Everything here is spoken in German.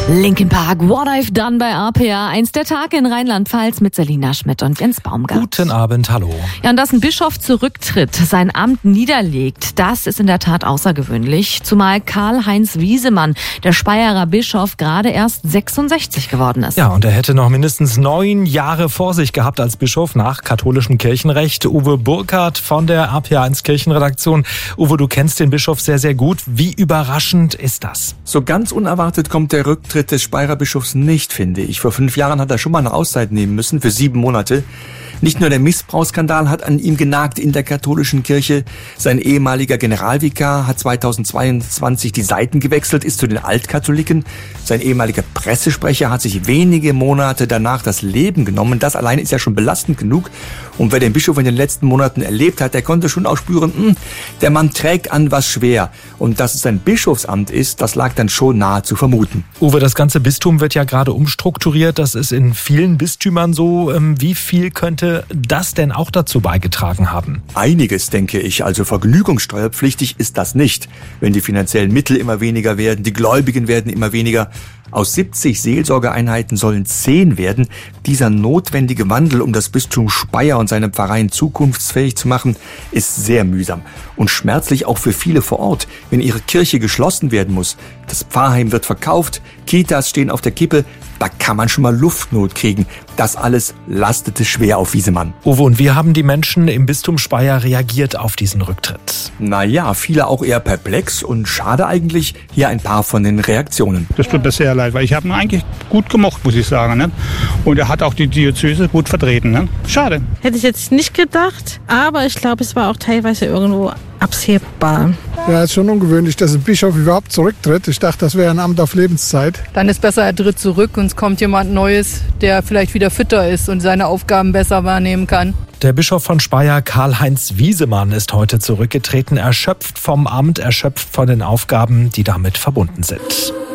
Linkin Park, What I've Done bei RPA. 1 der Tage in Rheinland-Pfalz mit Selina Schmidt und Jens Baumgart. Guten Abend, hallo. Ja, und dass ein Bischof zurücktritt, sein Amt niederlegt, das ist in der Tat außergewöhnlich. Zumal Karl-Heinz Wiesemann, der Speyerer Bischof, gerade erst 66 geworden ist. Ja, und er hätte noch mindestens 9 Jahre vor sich gehabt als Bischof nach katholischem Kirchenrecht. Uwe Burkhardt von der RPA1 Kirchenredaktion. Uwe, du kennst den Bischof sehr, sehr gut. Wie überraschend ist das? So ganz unerwartet kommt der Rücktritt des Speyerer Bischofs nicht, finde ich. Vor 5 Jahren hat er schon mal eine Auszeit nehmen müssen, für 7 Monate. Nicht nur der Missbrauchsskandal hat an ihm genagt in der katholischen Kirche. Sein ehemaliger Generalvikar hat 2022 die Seiten gewechselt, ist zu den Altkatholiken. Sein ehemaliger Pressesprecher hat sich wenige Monate danach das Leben genommen. Das allein ist ja schon belastend genug. Und wer den Bischof in den letzten Monaten erlebt hat, der konnte schon auch spüren, der Mann trägt an was schwer. Und dass es ein Bischofsamt ist, das lag dann schon nahe zu vermuten. Uwe, das ganze Bistum wird ja gerade umstrukturiert. Das ist in vielen Bistümern so. Wie viel könnte das denn auch dazu beigetragen haben? Einiges, denke ich. Also vergnügungssteuerpflichtig ist das nicht. Wenn die finanziellen Mittel immer weniger werden, die Gläubigen werden immer weniger. Aus 70 Seelsorgeeinheiten sollen 10 werden. Dieser notwendige Wandel, um das Bistum Speyer und seine Pfarreien zukunftsfähig zu machen, ist sehr mühsam und schmerzlich auch für viele vor Ort, wenn ihre Kirche geschlossen werden muss. Das Pfarrheim wird verkauft, Kitas stehen auf der Kippe, da kann man schon mal Luftnot kriegen. Das alles lastete schwer auf Wiesemann. Uwe, und wie haben die Menschen im Bistum Speyer reagiert auf diesen Rücktritt? Naja, viele auch eher perplex und schade eigentlich. Hier ein paar von den Reaktionen. Das tut mir sehr leid, weil ich habe ihn eigentlich gut gemocht, muss ich sagen. Ne? Und er hat auch die Diözese gut vertreten. Ne? Schade. Hätte ich jetzt nicht gedacht, aber ich glaube, es war auch teilweise irgendwo absehbar. Ja, es ist schon ungewöhnlich, dass ein Bischof überhaupt zurücktritt. Ich dachte, das wäre ein Amt auf Lebenszeit. Dann ist besser, er tritt zurück und es kommt jemand Neues, der vielleicht wieder fitter ist und seine Aufgaben besser wahrnehmen kann. Der Bischof von Speyer, Karl-Heinz Wiesemann, ist heute zurückgetreten, erschöpft vom Amt, erschöpft von den Aufgaben, die damit verbunden sind.